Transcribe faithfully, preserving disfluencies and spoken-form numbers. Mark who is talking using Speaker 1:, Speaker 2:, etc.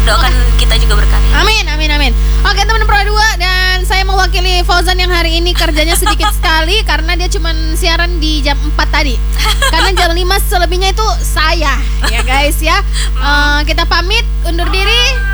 Speaker 1: doakan okay. kita juga berkarya.
Speaker 2: Amin, amin, amin. Oke teman Pro dua, dan saya mewakili Fauzan yang hari ini kerjanya sedikit sekali karena dia cuma siaran di jam empat tadi. Karena jam lima selebihnya itu saya, ya guys ya. Uh, kita pamit undur diri.